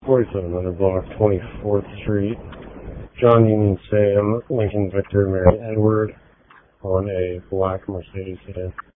4700 block, 24th Street. John Union Sam, Lincoln Victor, Mary Edward, on a black Mercedes sedan.